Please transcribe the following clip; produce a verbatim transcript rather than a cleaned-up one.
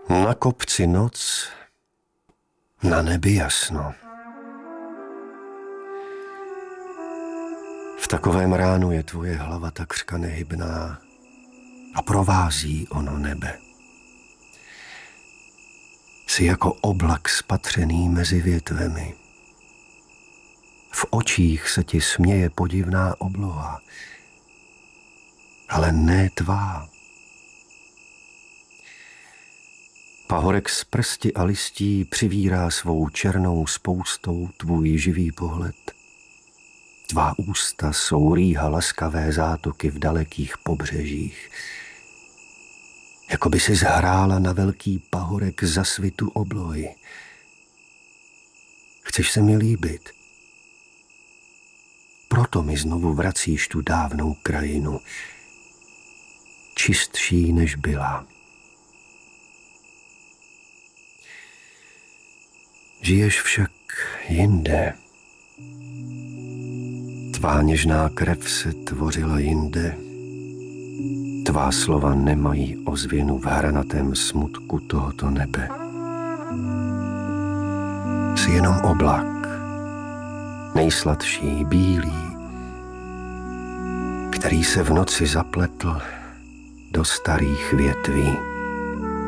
Na kopci noc, na nebi jasno. V takovém ránu je tvoje hlava takřka nehybná a provází ono nebe. Jsi jako oblak spatřený mezi větvemi. V očích se ti směje podivná obloha, ale ne tvá. Pahorek z prsti a listí přivírá svou černou spoustou tvůj živý pohled. Tvá ústa jsou rýha laskavé zátoky v dalekých pobřežích. Jako by si zhrála na velký pahorek za svitu oblohy. Chceš se mi líbit? Proto mi znovu vracíš tu dávnou krajinu, čistší než byla. Žiješ však jinde. Tvá něžná krev se tvořila jinde. Tvá slova nemají ozvěnu v hranatém smutku tohoto nebe. Jsi jenom oblak, nejsladší, bílý, který se v noci zapletl do starých větví.